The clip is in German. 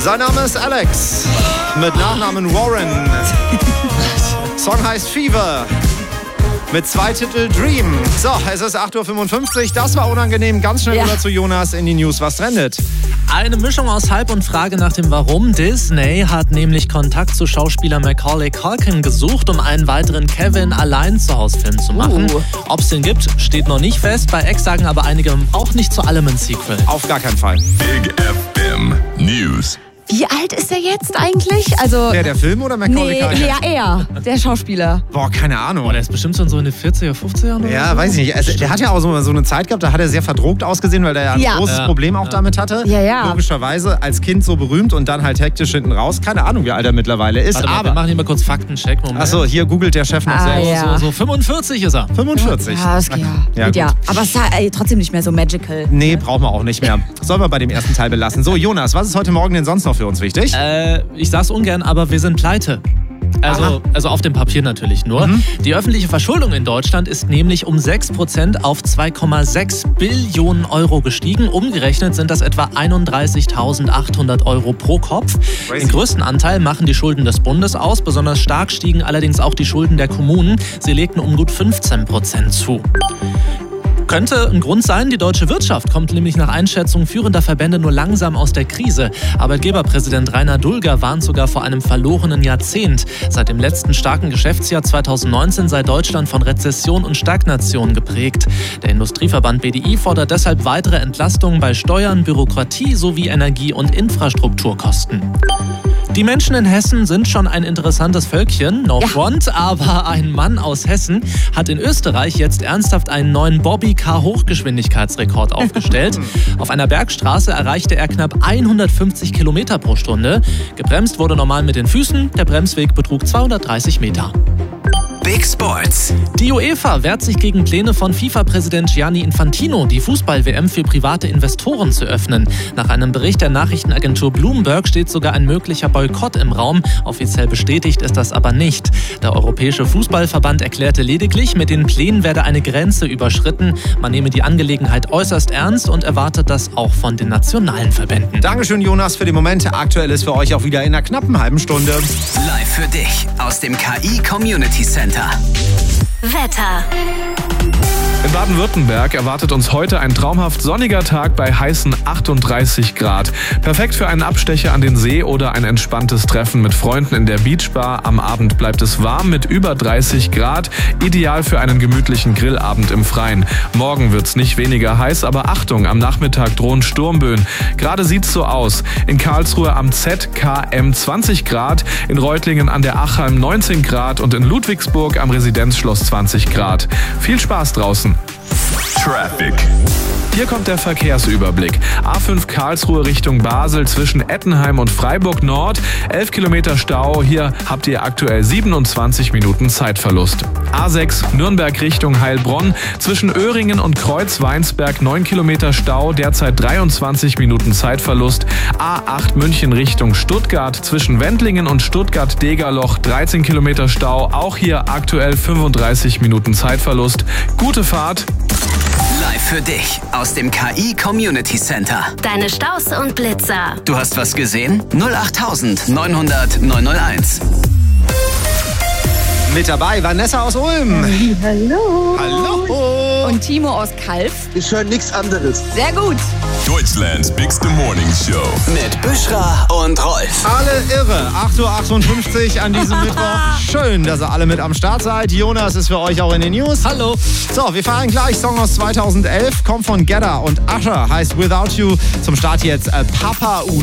Sein Name ist Alex, mit Nachnamen Warren. Song heißt Fever. Mit 2 Titel Dream. So, es ist 8.55 Uhr. Das war unangenehm. Ganz schnell rüber zu Jonas in die News. Was trendet? Eine Mischung aus Hype und Frage nach dem Warum. Disney hat nämlich Kontakt zu Schauspieler Macaulay Culkin gesucht, um einen weiteren Kevin-Allein-zu-Haus-Film zu machen. Ob es den gibt, steht noch nicht fest. Bei X sagen aber einige, man braucht nicht zu allem ein Sequel. Auf gar keinen Fall. Big FM News. Wie alt ist er jetzt eigentlich? Also Der Film oder Macaulay Culkin? ja, er, der Schauspieler. Boah, keine Ahnung. Der ist bestimmt schon so in den 40er, 50er oder Ja, so. weiß ich nicht. Also, der hat ja auch so eine Zeit gehabt, da hat er sehr verdruckt ausgesehen, weil er ja ein großes Problem auch damit hatte. Ja. Logischerweise als Kind so berühmt und dann halt hektisch hinten raus. Keine Ahnung, wie alt er mittlerweile ist. Warte mal, wir machen hier mal kurz Faktencheck. Achso, hier googelt der Chef noch selbst. ja. So 45 ist er. 45. Ja, das geht ja. gut. Aber es ist trotzdem nicht mehr so magical. Nee, brauchen wir auch nicht mehr. Sollen wir bei dem ersten Teil belassen. So, Jonas, was ist heute Morgen denn sonst noch für uns wichtig? Ich sag's ungern, aber wir sind pleite. Also auf dem Papier natürlich nur. Die öffentliche Verschuldung in Deutschland ist nämlich um 6% auf 2,6 Billionen Euro gestiegen. Umgerechnet sind das etwa 31.800 Euro pro Kopf. Den größten Anteil machen die Schulden des Bundes aus. Besonders stark stiegen allerdings auch die Schulden der Kommunen. Sie legten um gut 15% zu. Könnte ein Grund sein, die deutsche Wirtschaft kommt nämlich nach Einschätzung führender Verbände nur langsam aus der Krise. Arbeitgeberpräsident Rainer Dulger warnt sogar vor einem verlorenen Jahrzehnt. Seit dem letzten starken Geschäftsjahr 2019 sei Deutschland von Rezession und Stagnation geprägt. Der Industrieverband BDI fordert deshalb weitere Entlastungen bei Steuern, Bürokratie sowie Energie- und Infrastrukturkosten. Die Menschen in Hessen sind schon ein interessantes Völkchen, no front, aber ein Mann aus Hessen hat in Österreich jetzt ernsthaft einen neuen Bobby-Car-Hochgeschwindigkeitsrekord aufgestellt. Auf einer Bergstraße erreichte er knapp 150 Kilometer pro Stunde. Gebremst wurde normal mit den Füßen, der Bremsweg betrug 230 Meter. Big Sports. Die UEFA wehrt sich gegen Pläne von FIFA-Präsident Gianni Infantino, die Fußball-WM für private Investoren zu öffnen. Nach einem Bericht der Nachrichtenagentur Bloomberg steht sogar ein möglicher Boykott im Raum. Offiziell bestätigt ist das aber nicht. Der Europäische Fußballverband erklärte lediglich, mit den Plänen werde eine Grenze überschritten. Man nehme die Angelegenheit äußerst ernst und erwartet das auch von den nationalen Verbänden. Dankeschön, Jonas, für die Momente. Aktuell ist für euch auch wieder in einer knappen halben Stunde. Live für dich aus dem KI Community Center. Wetter. In Baden-Württemberg erwartet uns heute ein traumhaft sonniger Tag bei heißen 38 Grad. Perfekt für einen Abstecher an den See oder ein entspanntes Treffen mit Freunden in der Beachbar. Am Abend bleibt es warm mit über 30 Grad. Ideal für einen gemütlichen Grillabend im Freien. Morgen wird's nicht weniger heiß, aber Achtung, am Nachmittag drohen Sturmböen. Gerade sieht's so aus. In Karlsruhe am ZKM 20 Grad, in Reutlingen an der Achheim 19 Grad und in Ludwigsburg am Residenzschloss 20 Grad. Viel Spaß draußen. Traffic. Hier kommt der Verkehrsüberblick. A5 Karlsruhe Richtung Basel zwischen Ettenheim und Freiburg Nord. 11 Kilometer Stau. Hier habt ihr aktuell 27 Minuten Zeitverlust. A6 Nürnberg Richtung Heilbronn. Zwischen Öhringen und Kreuzweinsberg 9 Kilometer Stau. Derzeit 23 Minuten Zeitverlust. A8 München Richtung Stuttgart. Zwischen Wendlingen und Stuttgart-Degerloch 13 Kilometer Stau. Auch hier aktuell 35 Minuten Zeitverlust. Gute Fahrt. Live für dich aus dem KI Community Center. Deine Staus und Blitzer. Du hast was gesehen? 08000 900 901. Mit dabei Vanessa aus Ulm. Hallo. Hallo. Und Timo aus Kalf. Ich höre nichts anderes. Sehr gut. Deutschlands Bigste Morning Show. Mit Büschra und Rolf. Alle irre. 8.58 Uhr an diesem Mittwoch. Schön, dass ihr alle mit am Start seid. Jonas ist für euch auch in den News. Hallo. So, wir fahren gleich. Song aus 2011. Kommt von Gedda und Usher. Heißt Without You. Zum Start jetzt Papa Ut.